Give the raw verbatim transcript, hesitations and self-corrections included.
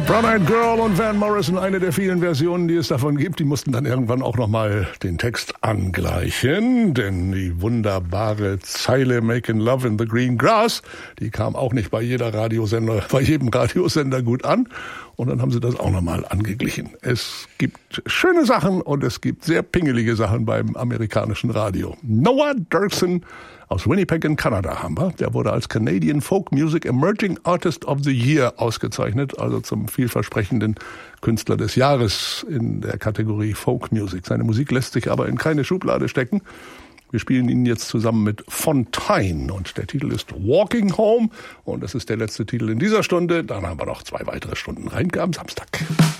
Brown-Eyed Girl und Van Morrison, eine der vielen Versionen, die es davon gibt. Die mussten dann irgendwann auch nochmal den Text angleichen, denn die wunderbare Zeile Making Love in the Green Grass, die kam auch nicht bei jeder Radiosender, bei jedem Radiosender gut an. Und dann haben sie das auch nochmal angeglichen. Es gibt schöne Sachen und es gibt sehr pingelige Sachen beim amerikanischen Radio. Noah Derksen aus Winnipeg in Kanada haben wir. Der wurde als Canadian Folk Music Emerging Artist of the Year ausgezeichnet, also zum vielversprechenden Künstler des Jahres in der Kategorie Folk Music. Seine Musik lässt sich aber in keine Schublade stecken. Wir spielen ihn jetzt zusammen mit Fontaine und der Titel ist Walking Home und das ist der letzte Titel in dieser Stunde. Dann haben wir noch zwei weitere Stunden Reinke am Samstag.